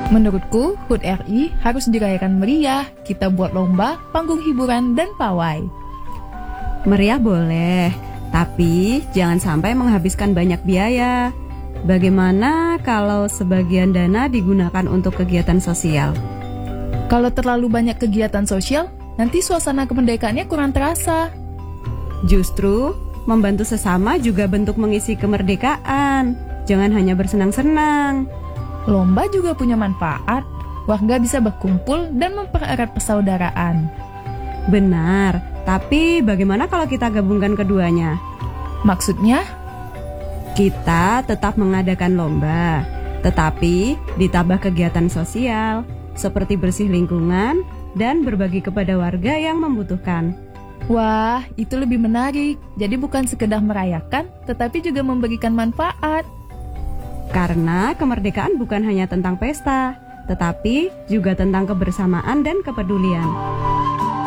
Menurutku, HUT RI harus dirayakan meriah. Kita buat lomba, panggung hiburan, dan pawai. Meriah boleh, tapi jangan sampai menghabiskan banyak biaya. Bagaimana kalau sebagian dana digunakan untuk kegiatan sosial? Kalau terlalu banyak kegiatan sosial, nanti suasana kemerdekaannya kurang terasa. Justru, membantu sesama juga bentuk mengisi kemerdekaan. Jangan hanya bersenang-senang. Lomba juga punya manfaat. Warga bisa berkumpul dan mempererat persaudaraan. Benar, tapi bagaimana kalau kita gabungkan keduanya? Maksudnya? Kita tetap mengadakan lomba, tetapi ditambah kegiatan sosial, seperti bersih lingkungan dan berbagi kepada warga yang membutuhkan. Wah, itu lebih menarik. Jadi bukan sekedar merayakan, tetapi juga memberikan manfaat. Karena kemerdekaan bukan hanya tentang pesta, tetapi juga tentang kebersamaan dan kepedulian.